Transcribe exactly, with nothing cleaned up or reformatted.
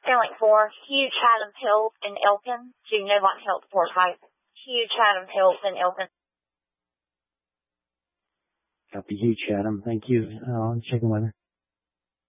Starlink four, Hugh Chatham Hills in Elkin to Novant Health Port Heights. Hugh Chatham Hills in Elkin. Copy, Hugh Chatham. Thank you. Uh, checking weather.